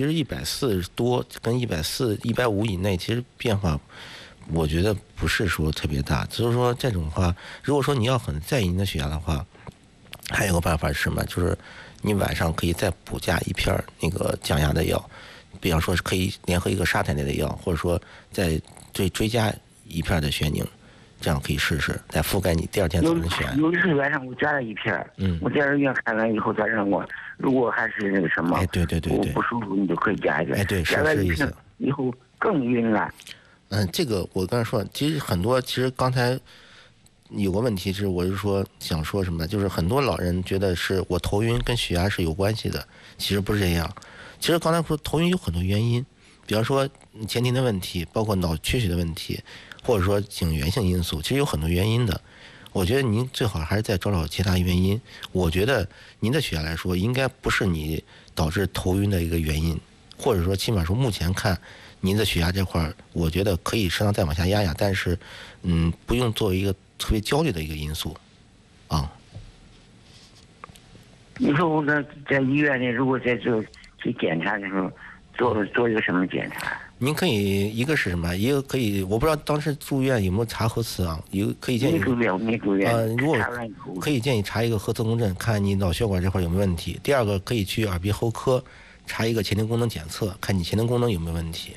其实140多跟140、150以内，其实变化，我觉得不是说特别大。就是说这种话，如果说你要很在意你的血压的话，还有个办法是什么？就是你晚上可以再补加一片那个降压的药，比方说是可以联合一个沙肽类的药，或者说再追加一片的血凝。这样可以试试，再覆盖你第二天早晨的血压。 有一次晚上我加了一片，我第二天看完以后，他让我如果还是那个什么， 对， 我不舒服，你就可以加一个。 对，是意思。 以后更晕了。 这个我刚才说，其实刚才有个问题是，我是说想说什么，就是很多老人觉得是我头晕跟血压是有关系的，其实不是这样。其实刚才说头晕有很多原因，比方说前庭的问题，包括脑缺血的问题。或者说颈源性因素，其实有很多原因的。我觉得您最好还是再找其他原因。我觉得您的血压来说，应该不是你导致头晕的一个原因，或者说起码说目前看您的血压这块，我觉得可以适当再往下压压，但是不用作为一个特别焦虑的一个因素啊。 你说我在医院里，如果在去检查的时候，做一个什么检查？您可以一个是什么？一个可以，我不知道当时住院有没有查核磁啊？可以建议没住院。 如果可以建议查一个核磁共振，看你脑血管这块有没有问题。第二个可以去耳鼻喉科查一个前庭功能检测，看你前庭功能有没有问题。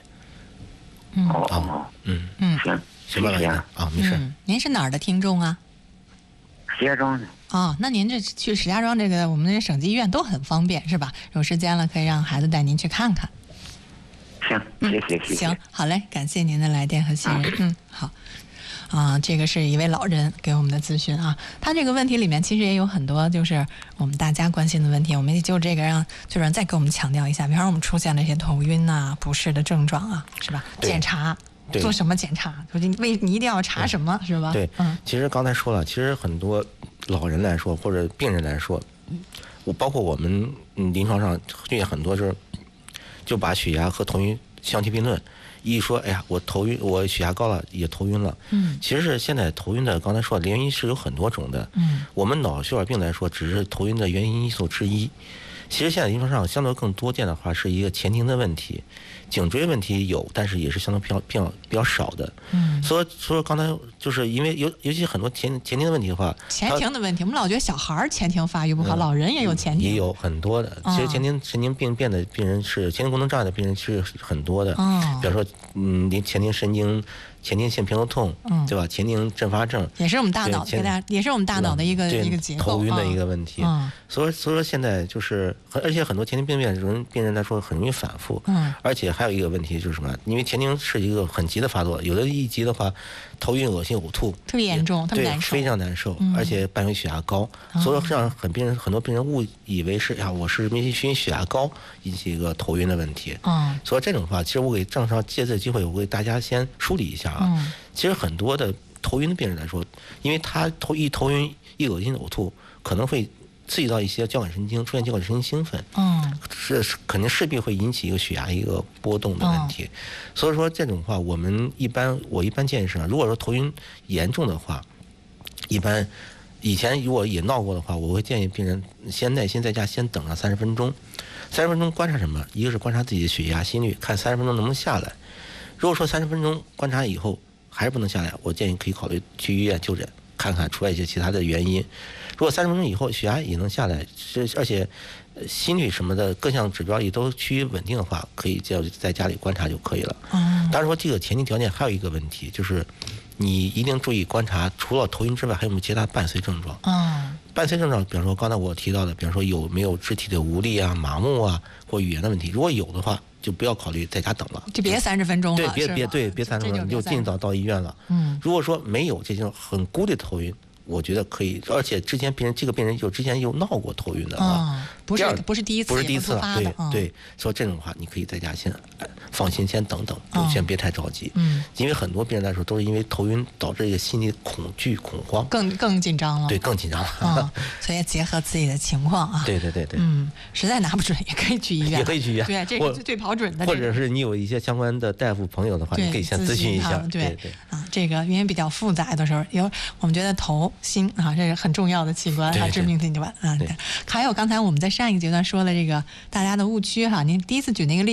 行吧，没事。 您是哪儿的听众啊？ 石家庄的。 那您这去石家庄这个我们这省级医院都很方便是吧？有时间了可以让孩子带您去看看。 行，谢谢。 行，好嘞，感谢您的来电和信任。好。这个是一位老人给我们的咨询啊，他这个问题里面其实也有很多就是我们大家关心的问题，我们也就这个让主任再给我们强调一下，比方说我们出现了一些头晕啊、不适的症状啊，是吧？检查做什么检查？你一定要查什么，是吧？ 对，其实刚才说了，其实很多老人来说或者病人来说，包括我们临床上遇见很多就把血压和头晕相提并论。一说，哎呀，我头晕，我血压高了，也头晕了。其实是现在头晕的，刚才说的原因是有很多种的。我们脑血管病来说，只是头晕的原因因素之一。其实现在临床上相对更多见的话，是一个前庭的问题，颈椎问题有，但是也是相对比较少的。所以说刚才就是因为尤其很多前庭的问题的话， 前庭的问题，我们老觉得小孩前庭发育不好，老人也有前庭， 也有很多的。其实前庭病变的病人是前庭功能障碍的病人是很多的。比方说前庭神经。前庭性偏头痛，对吧？前庭阵发症也是我们大脑也是我们大脑的一个结构， 头晕的一个问题。所以说现在就是，而且很多前庭病人来说很容易反复。而且还有一个问题就是什么？因为前庭是一个很急的发作，有的一急的话，头晕、恶心、呕吐， 特别严重，特别难受， 非常难受，而且伴有血压高，所以让很多病人误以为是我是因为血压高引起一个头晕的问题。所以这种话，其实我给正常借这个机会，我给大家先梳理一下。其实很多的头晕的病人来说，因为他头晕、一恶心、呕吐，可能会刺激到一些交感神经，出现交感神经兴奋，肯定势必会引起一个血压一个波动的问题。所以说这种话，我一般建议是，如果说头晕严重的话，一般以前如果也闹过的话，我会建议病人先耐心在家先等上30分钟，30分钟观察什么？一个是观察自己的血压、心率，看30分钟能不能下来。如果说30分钟观察以后还是不能下来，我建议可以考虑去医院就诊，看看出来一些其他的原因。如果30分钟以后血压也能下来，而且心率什么的各项指标也都趋于稳定的话，可以就在家里观察就可以了。当然说这个前提条件还有一个问题，就是你一定注意观察，除了头晕之外，还有没有其他伴随症状。伴随症状，比方说刚才我提到的，比方说有没有肢体的无力啊、麻木啊或语言的问题，如果有的话，就不要考虑在家等了， 就别30分钟了。 别30分钟，你就尽早到医院了。如果说没有这种很孤立的头晕，我觉得可以，而且这个病人之前有闹过头晕的不是第一次， 不是第一次了，对，所以这种话你可以在家先放心，先等等，先别太着急。因为很多病人来说都是因为头晕导致一个心理恐惧、恐慌， 更紧张了。 对，更紧张了。 所以结合自己的情况啊。 对。 实在拿不准也可以去医院。 也可以去医院。 对，这是最跑准的。 或者是你有一些相关的大夫朋友的话，你可以先咨询一下。对。 这个因为比较复杂的时候，我们觉得头、心这是很重要的器官，致命器官。还有刚才我们在上一个阶段说了这个大家的误区您第一次举那个例子。